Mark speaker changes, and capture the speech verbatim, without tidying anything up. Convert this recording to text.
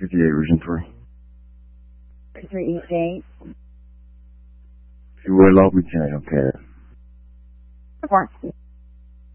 Speaker 1: fifty-eight, Region three.
Speaker 2: three East eight.
Speaker 1: If you will, I'll be changed, okay.
Speaker 2: Four.